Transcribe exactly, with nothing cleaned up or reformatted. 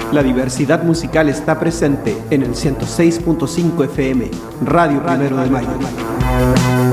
La diversidad musical está presente en el ciento seis punto cinco F M, Radio Primero de Mayo.